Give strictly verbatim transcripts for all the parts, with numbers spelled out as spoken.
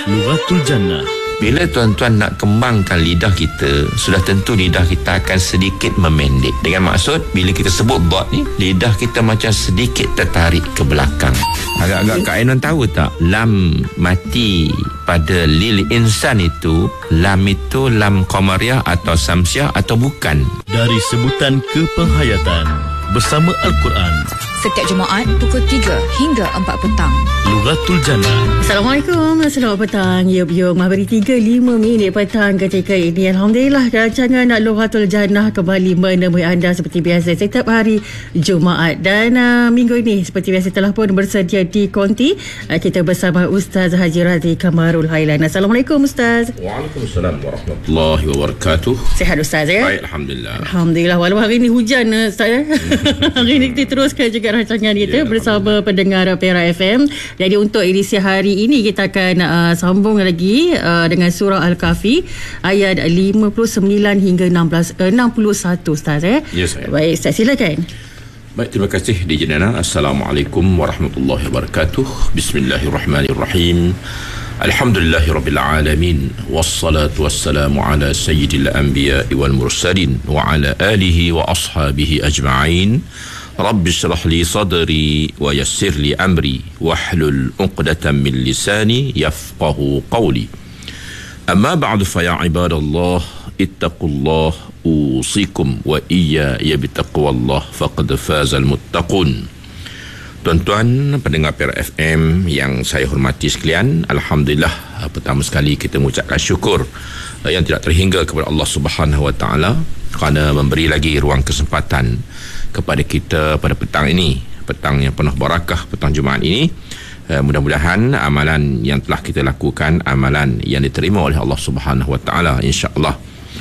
Lughatul Jannah. Bila tuan-tuan nak kembangkan lidah kita, sudah tentu lidah kita akan sedikit memendek. Dengan maksud, bila kita sebut dot ni, lidah kita macam sedikit tertarik ke belakang. Agak-agak Kak Ainon tahu tak, lam mati pada lil insan itu, lam itu lam qamariyah atau samsiah atau bukan? Dari sebutan kepenghayatan bersama Al-Quran. Setiap Jumaat pukul tiga hingga empat petang. Lughatul Jannah. Assalamualaikum. Selamat petang. Yup, yup. Mahberi tiga lima minit petang ketika ini. Alhamdulillah, rancangan Lughatul Jannah kembali menemui anda seperti biasa setiap hari Jumaat. Dan uh, minggu ini seperti biasa telah pun bersedia di konti. Uh, kita bersama Ustaz Haji Radhi Kamarul Hailan. Assalamualaikum Ustaz. Waalaikumsalam warahmatullahi wabarakatuh. Sihat Ustaz ya? Baik, Alhamdulillah. Alhamdulillah. Walaupun hari ini hujan Ustaz ya. Hari ini kita teruskan juga rancangan kita ya, bersama pendengar Perak F M. Jadi untuk edisi hari ini kita akan uh, sambung lagi uh, dengan surah Al-Kahfi ayat lima puluh sembilan hingga enam belas, uh, enam puluh satu Ustaz ya. Ya, saya. Baik Ustaz, silakan. Baik, terima kasih di Jenana. Assalamualaikum warahmatullahi wabarakatuh. Bismillahirrahmanirrahim. Alhamdulillahirabbil alamin. Wassalatu wassalamu ala sayyidil anbiya'i wal mursalin wa ala alihi wa ashabihi ajma'in. Rabbi syrah li sadri wa yassir li amri wahlul 'uqdatam min lisani yafqahu qawli. Amma ba'du fa ya ibadallah ittaqullah usikum wa iyya bittaqwallah faqad fazal muttaqun. Tuan-tuan pendengar Perak F M yang saya hormati sekalian, alhamdulillah pertama sekali kita mengucapkan syukur yang tidak terhingga kepada Allah Subhanahu Wa Taala kerana memberi lagi ruang kesempatan kepada kita pada petang ini, petang yang penuh barakah, petang Jumaat ini. Uh, mudah-mudahan amalan yang telah kita lakukan, amalan yang diterima oleh Allah Subhanahu Wa Taala, insya-Allah.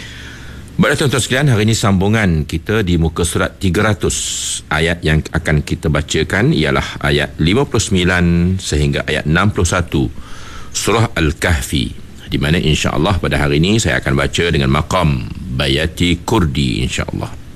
Baiklah tuan-tuan sekalian, hari ini sambungan kita di muka surat tiga ratus. Ayat yang akan kita bacakan ialah ayat lima puluh sembilan sehingga ayat enam puluh satu surah Al-Kahfi, di mana insya-Allah pada hari ini saya akan baca dengan maqam bayati kurdi insya-Allah.